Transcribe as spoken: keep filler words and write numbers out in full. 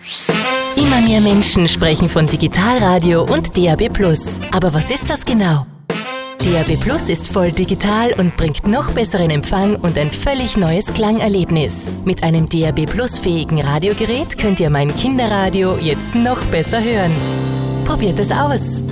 Immer mehr Menschen sprechen von Digitalradio und D A B plus. Aber was ist das genau? D A B plus ist voll digital und bringt noch besseren Empfang und ein völlig neues Klangerlebnis. Mit einem D A B plus fähigen Radiogerät könnt ihr mein Kinderradio jetzt noch besser hören. Probiert es aus!